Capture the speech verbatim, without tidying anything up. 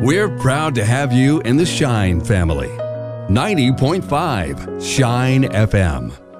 We're proud to have you in the Shine family. ninety point five Shine F M.